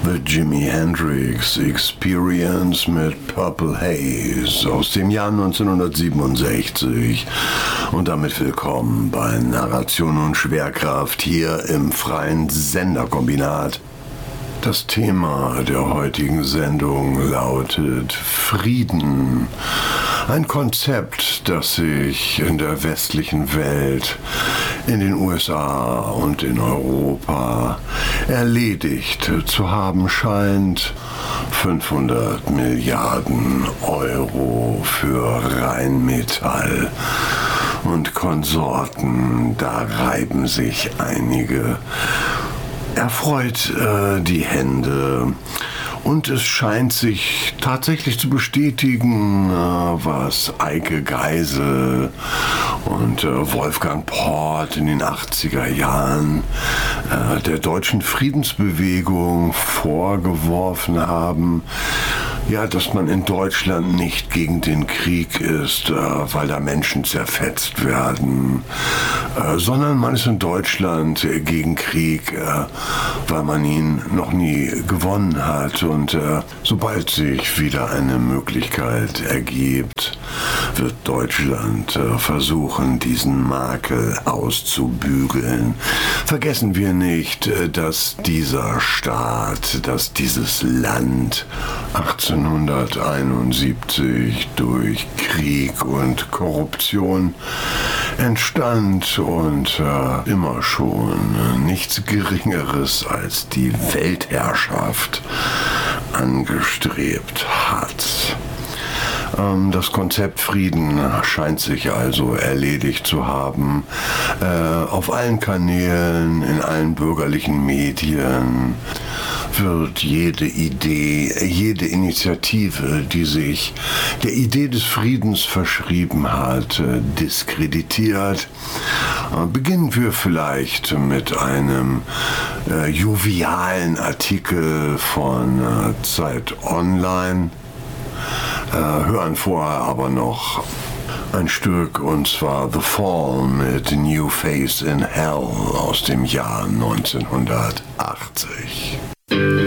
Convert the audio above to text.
The Jimi Hendrix Experience mit Purple Haze aus dem Jahr 1967. Und damit willkommen bei Narration und Schwerkraft hier im freien Senderkombinat. Das Thema der heutigen Sendung lautet Frieden. Ein Konzept, das sich in der westlichen Welt, in den USA und in Europa erledigt zu haben scheint. 500 Milliarden Euro für Rheinmetall und Konsorten, da reiben sich einige erfreut die Hände. Und es scheint sich tatsächlich zu bestätigen, was Eike Geisel und Wolfgang Port in den 80er Jahren der deutschen Friedensbewegung vorgeworfen haben. Ja, dass man in Deutschland nicht gegen den Krieg ist, weil da Menschen zerfetzt werden, sondern man ist in Deutschland gegen Krieg, weil man ihn noch nie gewonnen hat. Und sobald sich wieder eine Möglichkeit ergibt, wird Deutschland versuchen, diesen Makel auszubügeln. Vergessen wir nicht, dass dieser Staat, dass dieses Land 1871 durch Krieg und Korruption entstand und immer schon nichts Geringeres als die Weltherrschaft angestrebt hat. Das Konzept Frieden scheint sich also erledigt zu haben. Auf allen Kanälen, in allen bürgerlichen Medien wird jede Idee, jede Initiative, die sich der Idee des Friedens verschrieben hat, diskreditiert. Beginnen wir vielleicht mit einem jovialen Artikel von Zeit Online. Hören vorher aber noch ein Stück, und zwar The Fall mit New Face in Hell aus dem Jahr 1980.